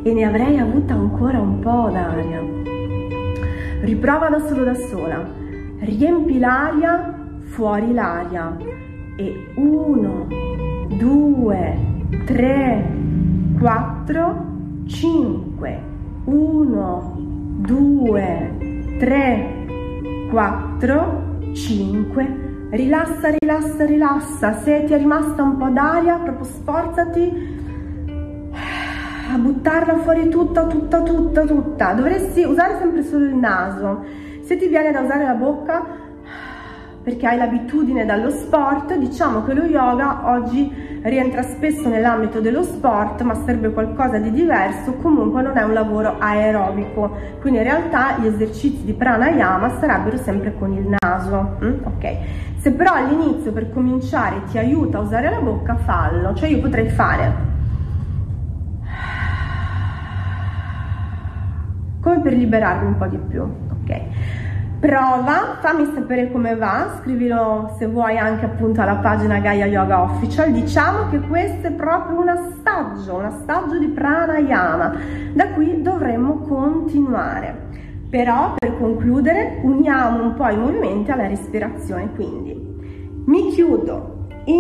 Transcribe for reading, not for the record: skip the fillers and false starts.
e ne avrei avuta ancora un po' d'aria. Riprova da solo da sola. Riempi l'aria, fuori l'aria. E 1, 2, 3, 4, 5. 1, 2, 3, 4, 5. Rilassa, rilassa, rilassa. Se ti è rimasta un po' d'aria, proprio sforzati a buttarla fuori tutta. Dovresti usare sempre solo il naso. Se ti viene da usare la bocca perché hai l'abitudine dallo sport, diciamo che lo yoga oggi rientra spesso nell'ambito dello sport, ma serve qualcosa di diverso. Comunque non è un lavoro aerobico, quindi in realtà gli esercizi di pranayama sarebbero sempre con il naso. Ok, se però all'inizio per cominciare ti aiuta a usare la bocca, fallo. Cioè io potrei fare come per liberarmi un po' di più. Ok, prova, fammi sapere come va, scrivilo se vuoi anche appunto alla pagina Gaia Yoga Official. Diciamo che questo è proprio un assaggio di pranayama, da qui dovremmo continuare. Però per concludere uniamo un po' i movimenti alla respirazione, quindi mi chiudo